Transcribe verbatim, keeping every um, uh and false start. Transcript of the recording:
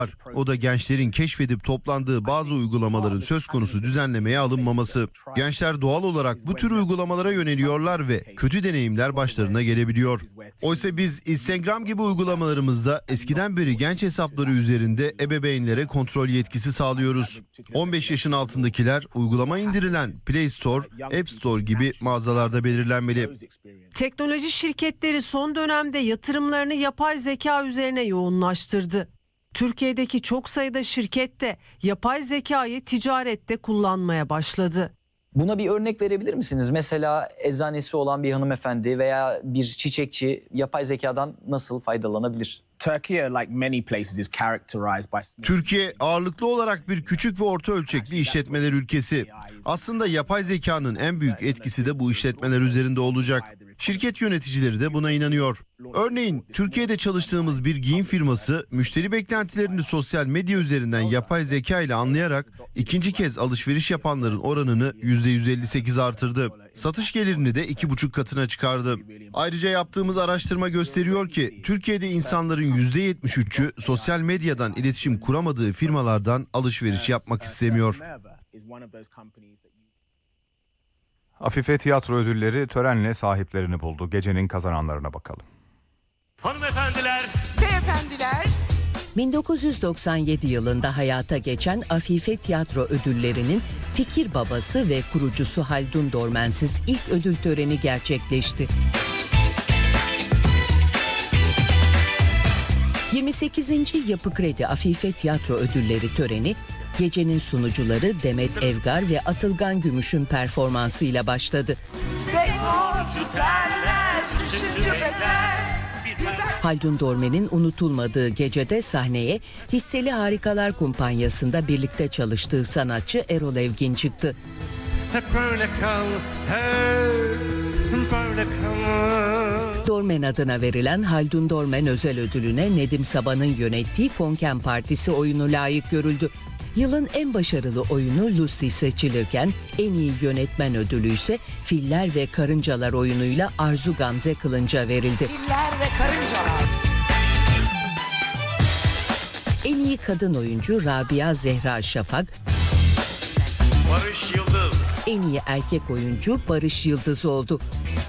O da gençlerin keşfedip toplandığı bazı uygulamaların söz konusu düzenlemeye alınmaması. Gençler doğal olarak bu tür uygulamalara yöneliyorlar ve kötü deneyimler başlarına gelebiliyor. Oysa biz Instagram gibi uygulamalarımızda eskiden beri genç hesapları üzerinde ebeveynlere kontrol yetkisi sağlıyoruz. on beş yaşın altındakiler uygulama indirilen Play Store, App Store gibi mağazalarda belirlenmeli. Teknoloji şirketleri son dönemde yatırımlarını yapay zeka üzerine yoğunlaştırdı. Türkiye'deki çok sayıda şirket de yapay zekayı ticarette kullanmaya başladı. Buna bir örnek verebilir misiniz? Mesela eczanesi olan bir hanımefendi veya bir çiçekçi yapay zekadan nasıl faydalanabilir? Türkiye ağırlıklı olarak bir küçük ve orta ölçekli işletmeler ülkesi. Aslında yapay zekanın en büyük etkisi de bu işletmeler üzerinde olacak. Şirket yöneticileri de buna inanıyor. Örneğin Türkiye'de çalıştığımız bir giyim firması müşteri beklentilerini sosyal medya üzerinden yapay zeka ile anlayarak ikinci kez alışveriş yapanların oranını yüzde yüz elli sekiz artırdı. Satış gelirini de iki buçuk katına çıkardı. Ayrıca yaptığımız araştırma gösteriyor ki Türkiye'de insanların yüzde yetmiş üçü sosyal medyadan iletişim kuramadığı firmalardan alışveriş yapmak istemiyor. Afife Tiyatro Ödülleri törenle sahiplerini buldu. Gecenin kazananlarına bakalım. Hanımefendiler, beyefendiler. bin dokuz yüz doksan yedi yılında hayata geçen Afife Tiyatro Ödülleri'nin fikir babası ve kurucusu Haldun Dormensiz ilk ödül töreni gerçekleşti. yirmi sekizinci Yapı Kredi Afife Tiyatro Ödülleri töreni, gecenin sunucuları Demet Evgar ve Atılgan Gümüş'ün performansıyla başladı. Haldun Dormen'in unutulmadığı gecede sahneye Hisseli Harikalar Kumpanyası'nda birlikte çalıştığı sanatçı Erol Evgin çıktı. hep böyle kal, hep böyle kal. Dormen adına verilen Haldun Dormen özel ödülüne Nedim Saban'ın yönettiği Konken Partisi oyunu layık görüldü. Yılın en başarılı oyunu Lucy seçilirken en iyi yönetmen ödülü ise Filler ve Karıncalar oyunuyla Arzu Gamze Kılınç'a verildi. Filler ve Karıncalar. En iyi kadın oyuncu Rabia Zehra Şafak, Barış Yıldız. en iyi erkek oyuncu Barış Yıldız oldu.